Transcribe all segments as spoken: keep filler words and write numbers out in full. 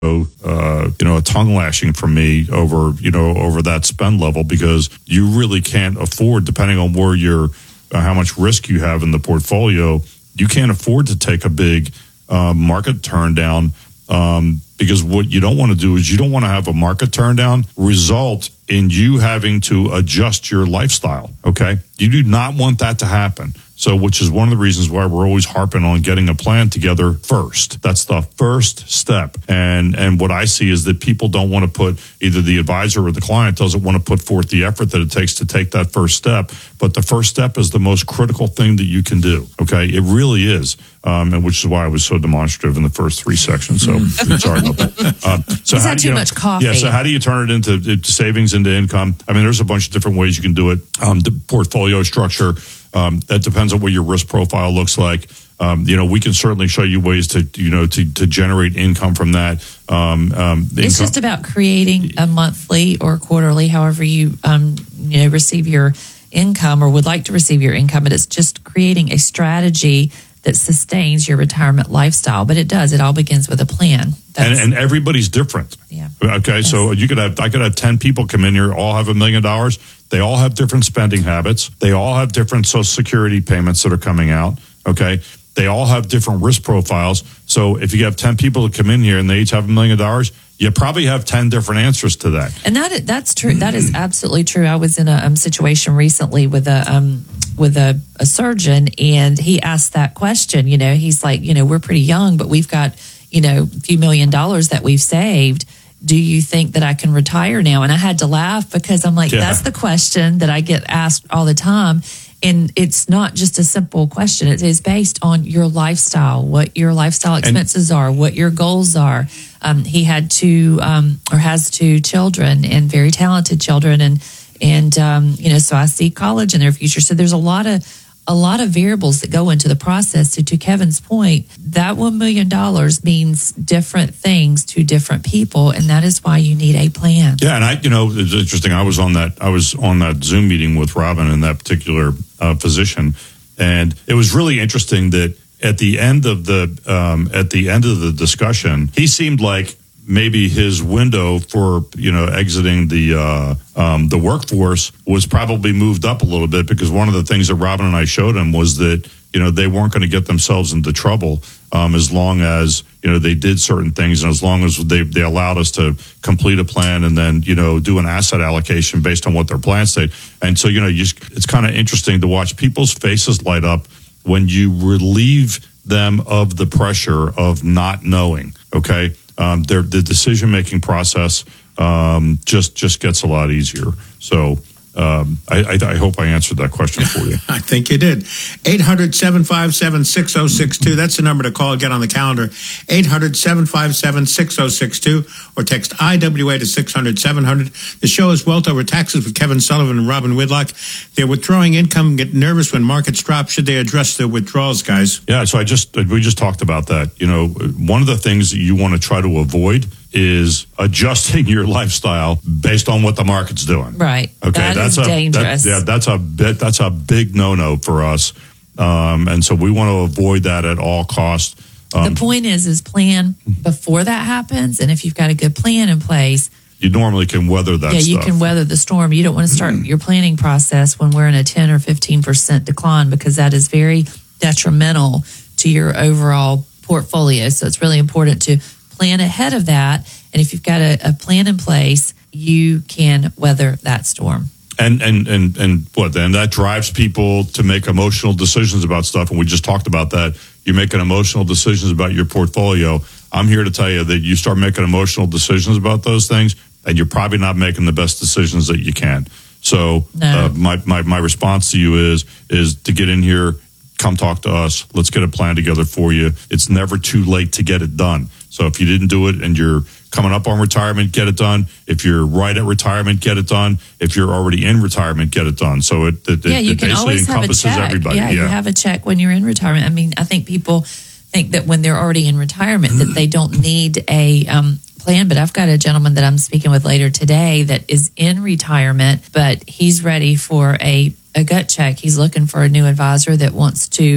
uh, you know, a tongue lashing from me over, you know, over that spend level, because you really can't afford, depending on where you're, uh, how much risk you have in the portfolio, you can't afford to take a big uh, market turn down. Um, because what you don't want to do is you don't want to have a market turn down result in you having to adjust your lifestyle. Okay. You do not want that to happen. So, which is one of the reasons why we're always harping on getting a plan together first. That's the first step. And and what I see is that people don't want to put, either the advisor or the client doesn't want to put forth the effort that it takes to take that first step. But the first step is the most critical thing that you can do. Okay, it really is. Um, and which is why I was so demonstrative in the first three sections. So sorry about that. Um, so He's how had do too you know, much coffee. Yeah. So how do you turn it into, into savings, into income? I mean, there's a bunch of different ways you can do it. Um, the portfolio structure. Um, that depends on what your risk profile looks like. Um, you know, we can certainly show you ways to, you know, to, to generate income from that. Um, um, it's income. just about creating a monthly or quarterly, however you, um, you know, receive your income or would like to receive your income. But it's just creating a strategy that sustains your retirement lifestyle. But it does. It all begins with a plan. And, and everybody's different. Yeah. Okay. Yes. So you could have, I could have ten people come in here, all have a million dollars. They all have different spending habits. They all have different Social Security payments that are coming out. Okay. They all have different risk profiles. So if you have ten people that come in here and they each have a million dollars, you probably have ten different answers to that. And that that's true. That is absolutely true. I was in a um, situation recently with a um, with a, a surgeon, and he asked that question. You know, he's like, you know, we're pretty young, but we've got, you know, a few million dollars that we've saved. Do you think that I can retire now? And I had to laugh because I'm like, yeah. That's the question that I get asked all the time. And it's not just a simple question. It is based on your lifestyle, what your lifestyle expenses and, are, what your goals are. Um, he had two um, or has two children, and very talented children. And, and um, you know, so I see college in their future. So there's a lot of a lot of variables that go into the process. So to Kevin's point, that one million dollars means different things to different people. And that is why you need a plan. Yeah. And I, you know, it's interesting. I was on that, I was on that Zoom meeting with Robin in that particular uh, physician. And it was really interesting that at the end of the, um, at the end of the discussion, he seemed like maybe his window for, you know, exiting the uh, um, the workforce was probably moved up a little bit, because one of the things that Robin and I showed him was that, you know, they weren't going to get themselves into trouble um, as long as, you know, they did certain things, and as long as they, they allowed us to complete a plan and then, you know, do an asset allocation based on what their plan state. And so, you know, you just, it's kind of interesting to watch people's faces light up when you relieve them of the pressure of not knowing, okay? Um, their the decision making process um, just just gets a lot easier. So um, I, I, I hope I answered that question for you. I think you did. eight hundred, seven five seven, six oh six two. That's the number to call. Get on the calendar. eight hundred, seven five seven, six oh six two, or text I W A to six hundred, seven hundred. The show is Wealth Over Taxes with Kevin Sullivan and Robin Whitlock. They're withdrawing income, get nervous when markets drop. Should they address their withdrawals, guys? Yeah, so I just we just talked about that. You know, one of the things that you want to try to avoid is adjusting your lifestyle based on what the market's doing. Right. Okay. That that's is a, dangerous. That, yeah, that's a bit, that's a big no-no for us. Um, and so we want to avoid that at all costs. Um, the point is, is plan before that happens. And if you've got a good plan in place, you normally can weather that yeah, stuff. you can weather the storm. You don't want to start your planning process when we're in a ten or fifteen percent decline, because that is very detrimental to your overall portfolio. So it's really important to plan ahead of that. And if you've got a, a plan in place, you can weather that storm. And, and, and, and what then? That drives people to make emotional decisions about stuff. And we just talked about that. You're making emotional decisions about your portfolio. I'm here to tell you that you start making emotional decisions about those things, and you're probably not making the best decisions that you can. So no. uh, my, my, my response to you is, is to get in here, come talk to us. Let's get a plan together for you. It's never too late to get it done. So if you didn't do it and you're coming up on retirement, get it done. If you're right at retirement, get it done. If you're already in retirement, get it done. So it, it, yeah, you it can basically always encompasses have a check. everybody. Yeah, yeah, you have a check when you're in retirement. I mean, I think people think that when they're already in retirement that they don't need a um, plan. But I've got a gentleman that I'm speaking with later today that is in retirement, but he's ready for a, a gut check. He's looking for a new advisor that wants to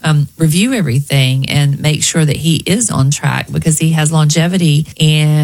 um, review everything and make sure that he is on track because he has longevity and